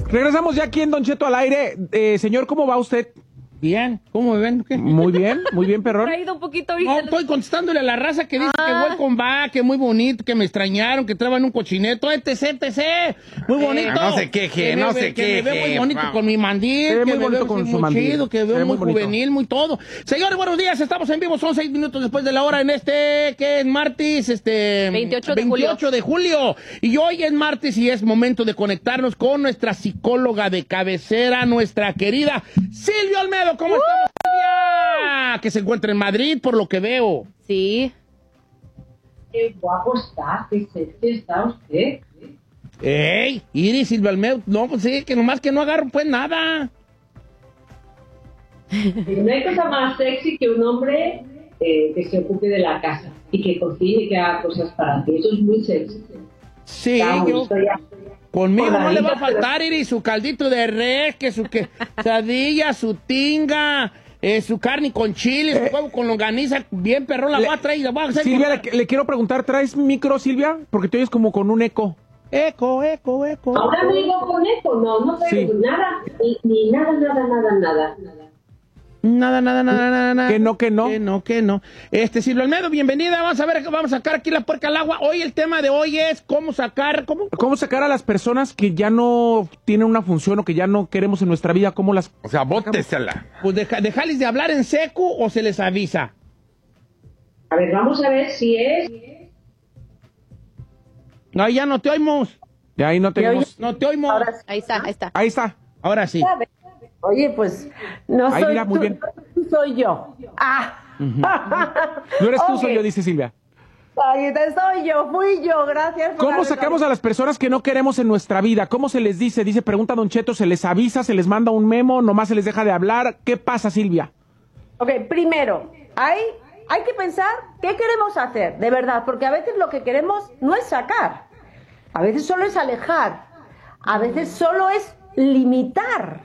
Regresamos ya aquí en Don Cheto al aire. Señor, ¿cómo va usted? Bien, ¿cómo me ven? ¿Qué? Muy bien, perrón. Traído un poquito No, estoy contestándole a la raza que dice que welcome back, que muy bonito, que me extrañaron, que traban un cochineto, etc. Muy bonito. No se queje, no se queje. Que me veo muy bonito con mi mandil, muy que me bonito veo con su muy mandil. chido, que veo muy juvenil, muy todo. Señores, buenos días, estamos en vivo, son 6 minutos después de la hora en que es martes, 28 de julio. Y hoy es martes y es momento de conectarnos con nuestra psicóloga de cabecera, nuestra querida Silvia Olmedo. ¿Cómo estamos, Silvia? Que se encuentra en Madrid, por lo que veo. Sí. Qué guapo está, qué sexy está usted. ¡Ey! Iris, Silvia Olmedo. No, pues sí, que nomás que no agarro pues nada. No hay cosa más sexy que un hombre que se ocupe de la casa y que cocine y que haga cosas para ti. Eso es muy sexy. Sí, yo... Conmigo no le va a faltar, Iris, su caldito de res, que su quesadilla, su tinga, su carne con chile, su huevo con longaniza, bien perrón, la voy a traer. La voy a hacer. Silvia, le quiero preguntar, ¿traes micro, Silvia? Porque te oyes como con un eco. Eco. Ahora me digo con eco, no traigo nada, ni nada. Nada. Que no. Que no. Silvia Olmedo, bienvenida. Vamos a sacar aquí la puerca al agua. Hoy el tema de hoy es cómo sacar a las personas que ya no tienen una función o que ya no queremos en nuestra vida, cómo las... O sea, bótesela. Pues dejarles de hablar en seco o se les avisa. A ver, vamos a ver si es... No, ya no te oímos. Ya ahí no tenemos... No te oímos. Ahí está. Ahí está. Ahora sí. Oye, pues, no Ahí soy mira, muy tú, bien. soy yo. No eres tú, soy yo, dice Silvia. Ay, fui yo, gracias. ¿Cómo sacamos a las personas que no queremos en nuestra vida? ¿Cómo se les dice? Dice, pregunta Don Cheto, ¿se les avisa, se les manda un memo, nomás se les deja de hablar? ¿Qué pasa, Silvia? Ok, primero, hay que pensar qué queremos hacer, de verdad, porque a veces lo que queremos no es sacar, a veces solo es alejar, a veces solo es limitar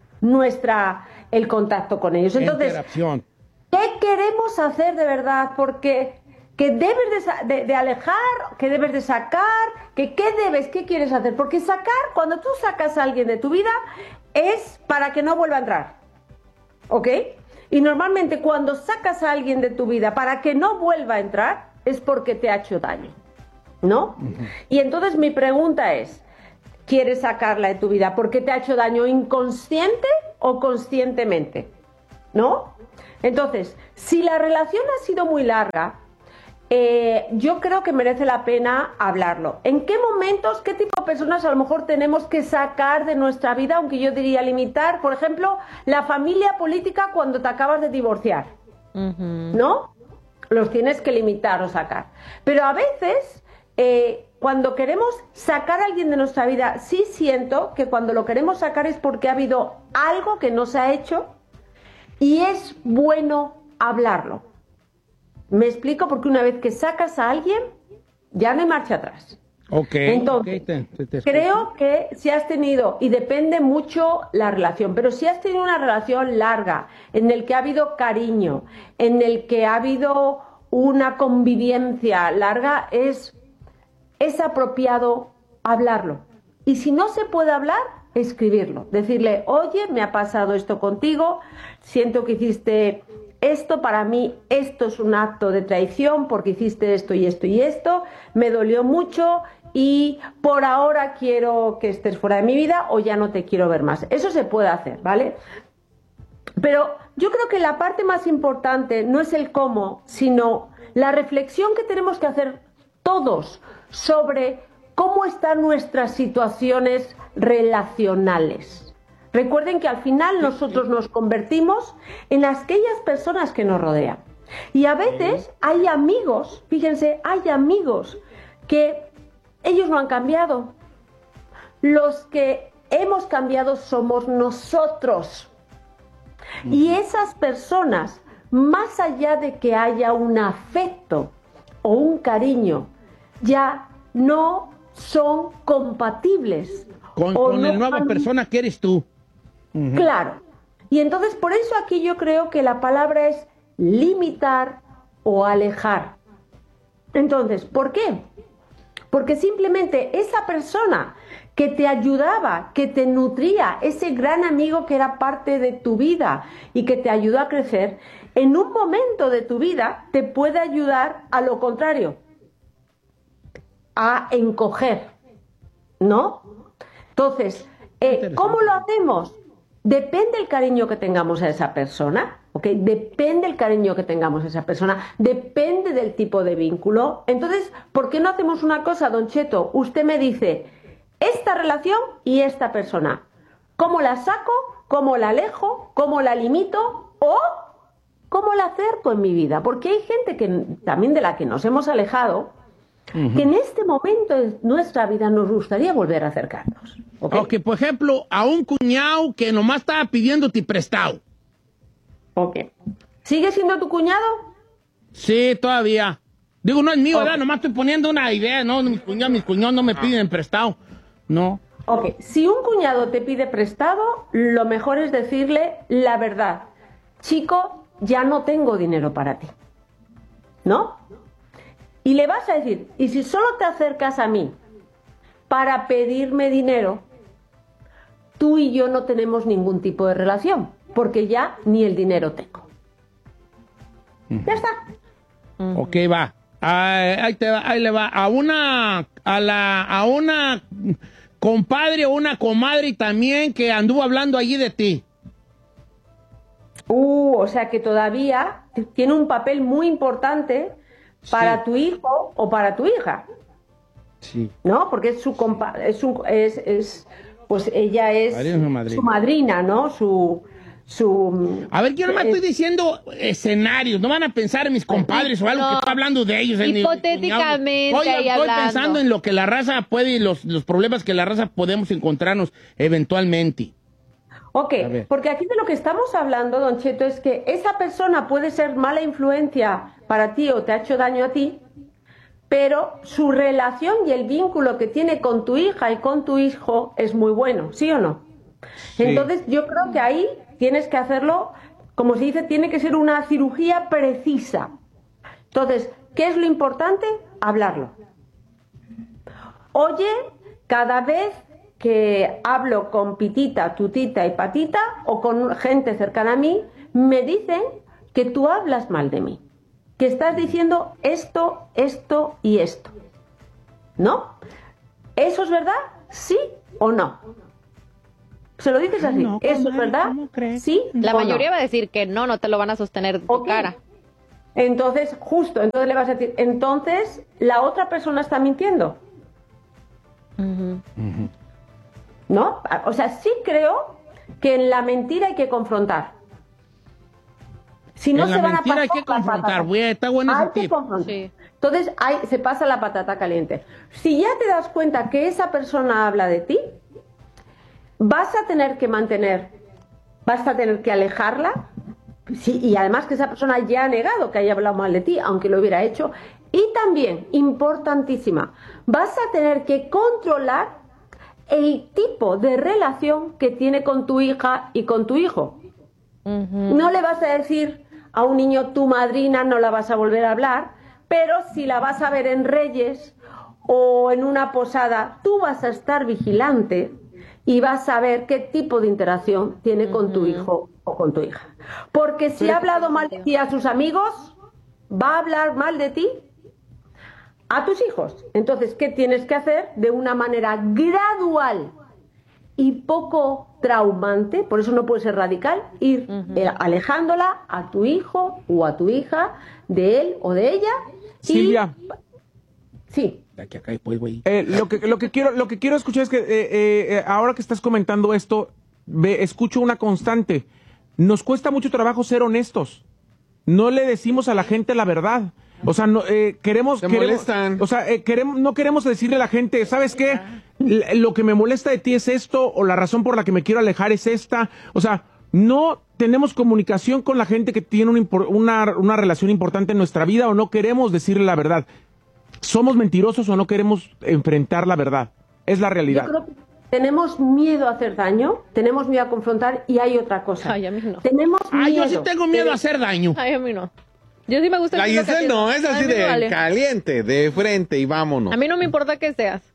el contacto con ellos. Entonces, interacción. ¿qué queremos hacer de verdad? Porque que debes de alejar, que debes de sacar, ¿qué quieres hacer? Porque cuando tú sacas a alguien de tu vida, es para que no vuelva a entrar, ¿ok? Y normalmente cuando sacas a alguien de tu vida para que no vuelva a entrar, es porque te ha hecho daño, ¿no? Y entonces mi pregunta es, ¿quieres sacarla de tu vida porque te ha hecho daño inconsciente o conscientemente? ¿No? Entonces, si la relación ha sido muy larga, yo creo que merece la pena hablarlo. ¿En qué momentos, qué tipo de personas a lo mejor tenemos que sacar de nuestra vida, aunque yo diría limitar? Por ejemplo, la familia política cuando te acabas de divorciar, ¿no? Los tienes que limitar o sacar. Pero a veces... cuando queremos sacar a alguien de nuestra vida, sí siento que cuando lo queremos sacar es porque ha habido algo que no se ha hecho y es bueno hablarlo. ¿Me explico? Porque una vez que sacas a alguien, ya no hay marcha atrás. Ok. Entonces, creo que si has tenido, y depende mucho la relación, pero si has tenido una relación larga, en el que ha habido cariño, en el que ha habido una convivencia larga, es apropiado hablarlo. Y si no se puede hablar, escribirlo. Decirle, oye, me ha pasado esto contigo, siento que hiciste esto, para mí esto es un acto de traición porque hiciste esto y esto y esto, me dolió mucho y por ahora quiero que estés fuera de mi vida o ya no te quiero ver más. Eso se puede hacer, ¿vale? Pero yo creo que la parte más importante no es el cómo, sino la reflexión que tenemos que hacer todos sobre cómo están nuestras situaciones relacionales. Recuerden que al final nosotros nos convertimos en aquellas personas que nos rodean. Y a veces hay amigos, fíjense, hay amigos que ellos no han cambiado. Los que hemos cambiado somos nosotros. Y esas personas, más allá de que haya un afecto o un cariño, ya no son compatibles. Con la nueva persona que eres tú. Claro. Y entonces por eso aquí yo creo que la palabra es limitar o alejar. Entonces, ¿por qué? Porque simplemente esa persona que te ayudaba, que te nutría, ese gran amigo que era parte de tu vida y que te ayudó a crecer, en un momento de tu vida te puede ayudar a lo contrario, a encoger, ¿no? Entonces, ¿cómo lo hacemos? Depende el cariño que tengamos a esa persona, ¿ok? Depende el cariño que tengamos a esa persona, depende del tipo de vínculo. Entonces, ¿por qué no hacemos una cosa, Don Cheto? Usted me dice, esta relación y esta persona, ¿cómo la saco? ¿Cómo la alejo? ¿Cómo la limito? ¿O cómo la acerco en mi vida? Porque hay gente que también de la que nos hemos alejado, que en este momento de nuestra vida nos gustaría volver a acercarnos. Ok, por ejemplo, a un cuñado que nomás estaba pidiéndote prestado. Ok. ¿Sigue siendo tu cuñado? Sí, todavía. Digo, no es mío, ¿verdad? Nomás estoy poniendo una idea, ¿no? Mis cuñados no me piden prestado. No. Ok, si un cuñado te pide prestado, lo mejor es decirle la verdad. Chico, ya no tengo dinero para ti. ¿No? Y le vas a decir, y si solo te acercas a mí para pedirme dinero, tú y yo no tenemos ningún tipo de relación, porque ya ni el dinero tengo. Ya está. Ok, va. Ahí le va. A una compadre o una comadre también que anduvo hablando allí de ti. O sea que todavía tiene un papel muy importante para tu hijo o para tu hija. Sí. ¿No? Porque es su compadre, pues ella es su madrina, ¿no? A ver, yo no me estoy diciendo escenarios, no van a pensar en mis compadres o algo que está hablando de ellos. Hipotéticamente, estoy pensando en lo que la raza puede y los problemas que la raza podemos encontrarnos eventualmente. Ok, porque aquí de lo que estamos hablando, Don Cheto, es que esa persona puede ser mala influencia para ti o te ha hecho daño a ti, pero su relación y el vínculo que tiene con tu hija y con tu hijo es muy bueno, ¿sí o no? Sí. Entonces yo creo que ahí tienes que hacerlo, como se dice, tiene que ser una cirugía precisa. Entonces, ¿qué es lo importante? Hablarlo. Oye, cada vez que hablo con Pitita, Tutita y Patita o con gente cercana a mí, me dicen que tú hablas mal de mí, que estás diciendo esto, esto y esto, ¿no? ¿Eso es verdad? ¿Sí o no? Se lo dices así, no, ¿eso es verdad? ¿Sí? La mayoría va a decir que no, no te lo van a sostener de tu cara. Entonces, entonces le vas a decir, entonces la otra persona está mintiendo. ¿No? O sea, sí creo que en la mentira hay que confrontar. Si no, se van a pasar hay que confrontar, güey, está bueno ese tip. Sí. Entonces se pasa la patata caliente. Si ya te das cuenta que esa persona habla de ti, vas a tener que alejarla, sí, y además que esa persona ya ha negado que haya hablado mal de ti, aunque lo hubiera hecho. Y también, importantísima, vas a tener que controlar el tipo de relación que tiene con tu hija y con tu hijo. No le vas a decir a un niño tu madrina, no la vas a volver a hablar, pero si la vas a ver en Reyes o en una posada, tú vas a estar vigilante y vas a ver qué tipo de interacción tiene con tu hijo o con tu hija. Porque si ha hablado mal de ti a sus amigos, va a hablar mal de ti a tus hijos. Entonces, ¿qué tienes que hacer? De una manera gradual y poco traumante, por eso no puede ser radical, ir alejándola a tu hijo o a tu hija de él o de ella. Silvia. Sí. Lo que quiero escuchar es que ahora que estás comentando esto, escucho una constante. Nos cuesta mucho trabajo ser honestos. No le decimos a la gente la verdad. O sea, no molestan. O sea, no queremos decirle a la gente, ¿sabes qué? Lo que me molesta de ti es esto, o la razón por la que me quiero alejar es esta. O sea, no tenemos comunicación con la gente que tiene una relación importante en nuestra vida, o no queremos decirle la verdad. ¿Somos mentirosos o no queremos enfrentar la verdad? Es la realidad. Yo creo que tenemos miedo a hacer daño, tenemos miedo a confrontar, y hay otra cosa. Ay, a mí no. Tenemos miedo. Yo sí tengo miedo a hacer daño. Ay, a mí no. Yo sí me gusta. La Giselle no, es así de caliente, de frente y vámonos. A mí no me importa que seas.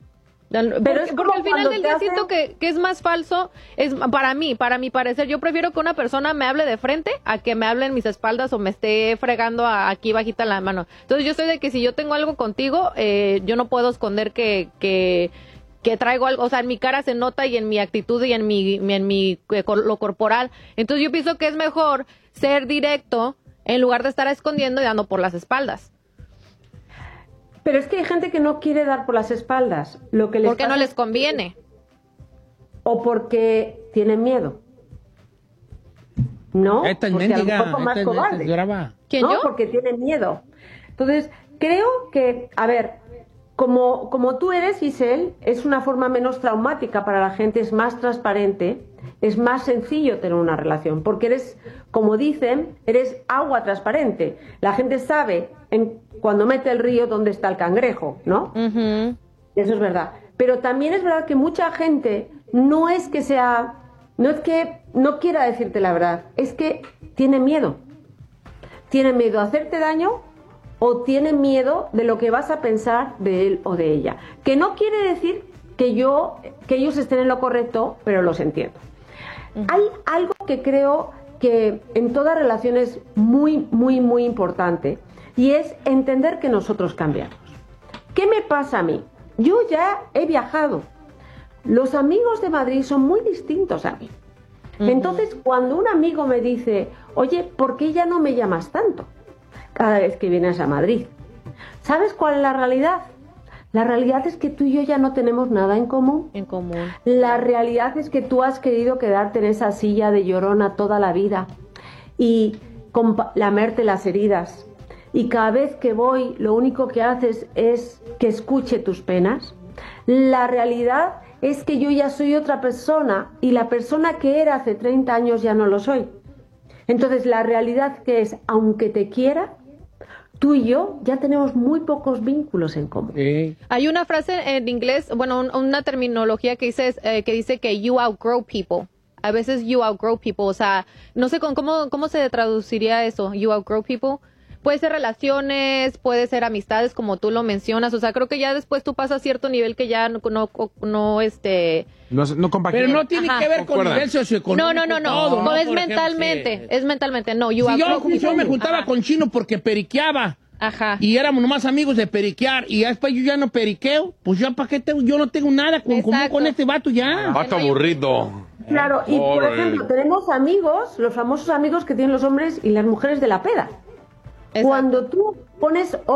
Porque al final del día siento que es más falso, es para mi parecer, yo prefiero que una persona me hable de frente a que me hable en mis espaldas o me esté fregando aquí bajita la mano. Entonces yo soy de que si yo tengo algo contigo, yo no puedo esconder que traigo algo, o sea, en mi cara se nota y en mi actitud y en mi lo corporal. Entonces yo pienso que es mejor ser directo en lugar de estar escondiendo y dando por las espaldas. Pero es que hay gente que no quiere dar por las espaldas. Porque no les conviene. O porque tienen miedo. ¿No? Esta es porque mendiga, a lo mejor más cobarde. ¿Quién, ¿no? yo? Porque tienen miedo. Entonces, creo que, a ver, como tú eres, Giselle, es una forma menos traumática para la gente, es más transparente, es más sencillo tener una relación, porque eres, como dicen, eres agua transparente. La gente sabe cuando mete el río dónde está el cangrejo, ¿no? Uh-huh. Eso es verdad. Pero también es verdad que mucha gente no es que no quiera decirte la verdad, es que tiene miedo. Tiene miedo a hacerte daño o tiene miedo de lo que vas a pensar de él o de ella. Que no quiere decir que ellos estén en lo correcto, pero los entiendo. Uh-huh. Hay algo que creo que en toda relación es muy, muy, muy importante, y es entender que nosotros cambiamos. ¿Qué me pasa a mí? Yo ya he viajado. Los amigos de Madrid son muy distintos a mí. Uh-huh. Entonces, cuando un amigo me dice, oye, ¿por qué ya no me llamas tanto cada vez que vienes a Madrid? ¿Sabes cuál es la realidad? La realidad es que tú y yo ya no tenemos nada en común. En común. La realidad es que tú has querido quedarte en esa silla de llorona toda la vida y lamerte las heridas. Y cada vez que voy, lo único que haces es que escuche tus penas. La realidad es que yo ya soy otra persona y la persona que era hace 30 años ya no lo soy. Entonces, la realidad que es, aunque te quiera, tú y yo ya tenemos muy pocos vínculos en común. Hay una frase en inglés, bueno, una terminología que dice que you outgrow people. A veces you outgrow people, o sea, no sé cómo se traduciría eso, you outgrow people. Puede ser relaciones, puede ser amistades, como tú lo mencionas. O sea, creo que ya después tú pasas a cierto nivel que ya no compaginas. Pero no tiene que ver con nivel socioeconómico. No, es mentalmente. Es mentalmente, no. Yo me juntaba con Chino porque periqueaba. Ajá. Y éramos nomás amigos de periquear. Y después yo ya no periqueo. Pues yo, ¿para qué yo no tengo nada común con este vato ya? Vato aburrido. Claro, y por ejemplo, tenemos amigos, los famosos amigos que tienen los hombres y las mujeres de la peda. Exacto. Cuando tú pones